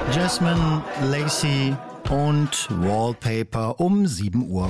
Jasmine, Lacey und Wallpaper um 7 Uhr.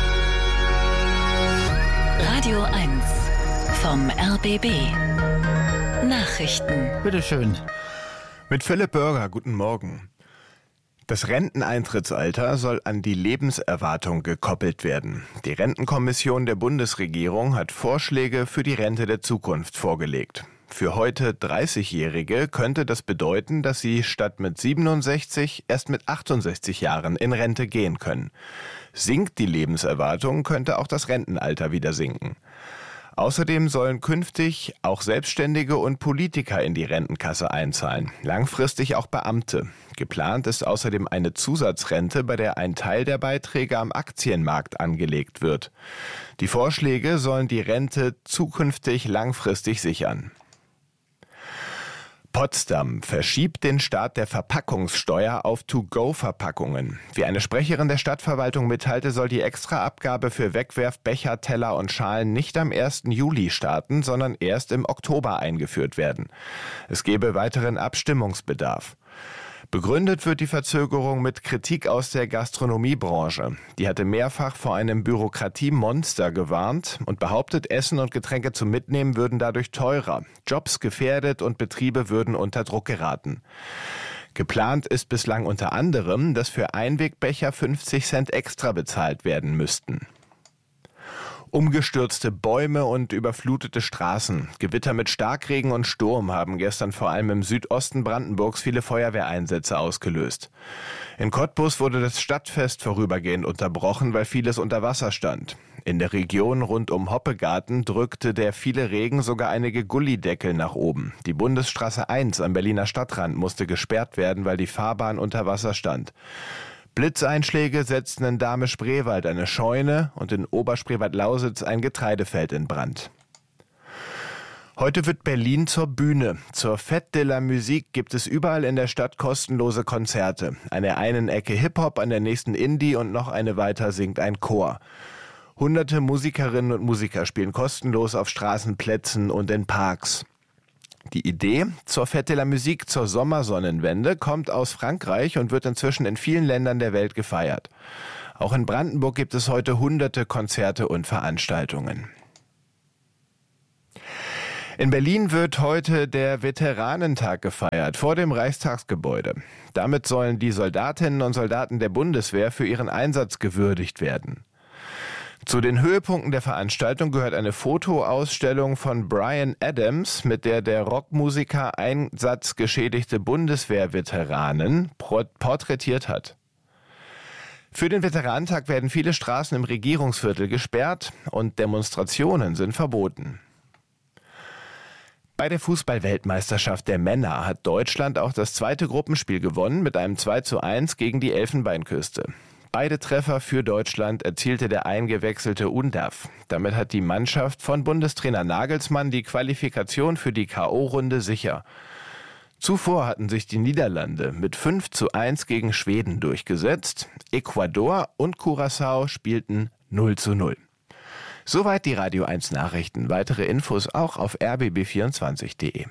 Radio 1 vom RBB. Nachrichten. Bitteschön. Mit Philipp Bürger, guten Morgen. Das Renteneintrittsalter soll an die Lebenserwartung gekoppelt werden. Die Rentenkommission der Bundesregierung hat Vorschläge für die Rente der Zukunft vorgelegt. Für heute 30-Jährige könnte das bedeuten, dass sie statt mit 67 erst mit 68 Jahren in Rente gehen können. Sinkt die Lebenserwartung, könnte auch das Rentenalter wieder sinken. Außerdem sollen künftig auch Selbstständige und Politiker in die Rentenkasse einzahlen, langfristig auch Beamte. Geplant ist außerdem eine Zusatzrente, bei der ein Teil der Beiträge am Aktienmarkt angelegt wird. Die Vorschläge sollen die Rente zukünftig langfristig sichern. Potsdam verschiebt den Start der Verpackungssteuer auf To-Go-Verpackungen. Wie eine Sprecherin der Stadtverwaltung mitteilte, soll die Extraabgabe für Wegwerfbecher, Teller und Schalen nicht am 1. Juli starten, sondern erst im Oktober eingeführt werden. Es gebe weiteren Abstimmungsbedarf. Begründet wird die Verzögerung mit Kritik aus der Gastronomiebranche. Die hatte mehrfach vor einem Bürokratiemonster gewarnt und behauptet, Essen und Getränke zum Mitnehmen würden dadurch teurer, Jobs gefährdet und Betriebe würden unter Druck geraten. Geplant ist bislang unter anderem, dass für Einwegbecher 50 Cent extra bezahlt werden müssten. Umgestürzte Bäume und überflutete Straßen. Gewitter mit Starkregen und Sturm haben gestern vor allem im Südosten Brandenburgs viele Feuerwehreinsätze ausgelöst. In Cottbus wurde das Stadtfest vorübergehend unterbrochen, weil vieles unter Wasser stand. In der Region rund um Hoppegarten drückte der viele Regen sogar einige Gullideckel nach oben. Die Bundesstraße 1 am Berliner Stadtrand musste gesperrt werden, weil die Fahrbahn unter Wasser stand. Blitzeinschläge setzten in Dahme-Spreewald eine Scheune und in Oberspreewald-Lausitz ein Getreidefeld in Brand. Heute wird Berlin zur Bühne. Zur Fête de la Musique gibt es überall in der Stadt kostenlose Konzerte. An der einen Ecke Hip-Hop, an der nächsten Indie und noch eine weiter singt ein Chor. Hunderte Musikerinnen und Musiker spielen kostenlos auf Straßenplätzen und in Parks. Die Idee zur Fête de la Musique zur Sommersonnenwende kommt aus Frankreich und wird inzwischen in vielen Ländern der Welt gefeiert. Auch in Brandenburg gibt es heute hunderte Konzerte und Veranstaltungen. In Berlin wird heute der Veteranentag gefeiert vor dem Reichstagsgebäude. Damit sollen die Soldatinnen und Soldaten der Bundeswehr für ihren Einsatz gewürdigt werden. Zu den Höhepunkten der Veranstaltung gehört eine Fotoausstellung von Bryan Adams, mit der der Rockmusiker einsatzgeschädigte Bundeswehrveteranen porträtiert hat. Für den Veteranentag werden viele Straßen im Regierungsviertel gesperrt und Demonstrationen sind verboten. Bei der Fußball-Weltmeisterschaft der Männer hat Deutschland auch das zweite Gruppenspiel gewonnen mit einem 2:1 gegen die Elfenbeinküste. Beide Treffer für Deutschland erzielte der eingewechselte Undav. Damit hat die Mannschaft von Bundestrainer Nagelsmann die Qualifikation für die K.O.-Runde sicher. Zuvor hatten sich die Niederlande mit 5:1 gegen Schweden durchgesetzt. Ecuador und Curaçao spielten 0:0. Soweit die Radio 1 Nachrichten. Weitere Infos auch auf rbb24.de.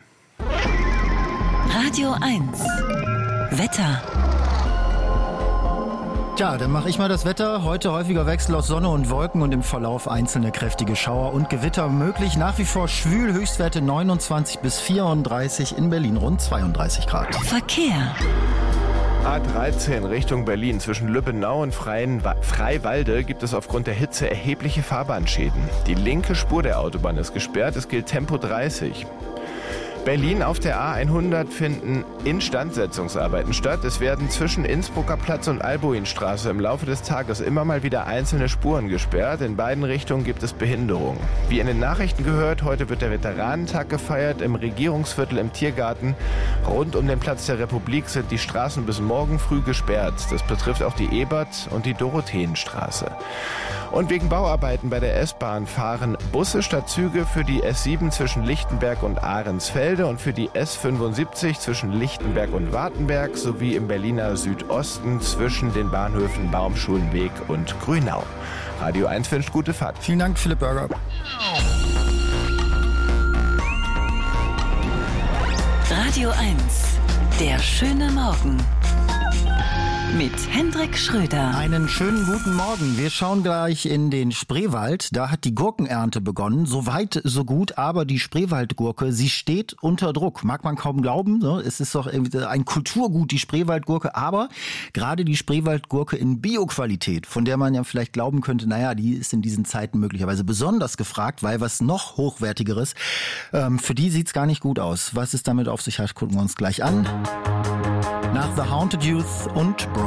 Radio 1 Wetter. Tja, dann mache ich mal das Wetter. Heute häufiger Wechsel aus Sonne und Wolken und im Verlauf einzelne kräftige Schauer und Gewitter möglich. Nach wie vor schwül, Höchstwerte 29 bis 34, in Berlin rund 32 Grad. Verkehr. A13 Richtung Berlin zwischen Lübbenau und Freiwalde gibt es aufgrund der Hitze erhebliche Fahrbahnschäden. Die linke Spur der Autobahn ist gesperrt, es gilt Tempo 30. Berlin auf der A100 finden Instandsetzungsarbeiten statt. Es werden zwischen Innsbrucker Platz und Albuinstraße im Laufe des Tages immer mal wieder einzelne Spuren gesperrt. In beiden Richtungen gibt es Behinderungen. Wie in den Nachrichten gehört, heute wird der Veteranentag gefeiert im Regierungsviertel im Tiergarten. Rund um den Platz der Republik sind die Straßen bis morgen früh gesperrt. Das betrifft auch die Ebert- und die Dorotheenstraße. Und wegen Bauarbeiten bei der S-Bahn fahren Busse statt Züge für die S7 zwischen Lichtenberg und Ahrensfelde und für die S75 zwischen Lichtenberg und Wartenberg sowie im Berliner Südosten zwischen den Bahnhöfen Baumschulenweg und Grünau. Radio 1 wünscht gute Fahrt. Vielen Dank, Philipp Bürger. Radio 1, der schöne Morgen. Mit Hendrik Schröder. Einen schönen guten Morgen. Wir schauen gleich in den Spreewald. Da hat die Gurkenernte begonnen. So weit, so gut. Aber die Spreewaldgurke, sie steht unter Druck. Mag man kaum glauben. Es ist doch irgendwie ein Kulturgut, die Spreewaldgurke. Aber gerade die Spreewaldgurke in Bioqualität, von der man ja vielleicht glauben könnte, naja, die ist in diesen Zeiten möglicherweise besonders gefragt, weil was noch Hochwertigeres, für die sieht's gar nicht gut aus. Was es damit auf sich hat, gucken wir uns gleich an. Nach The Haunted Youth und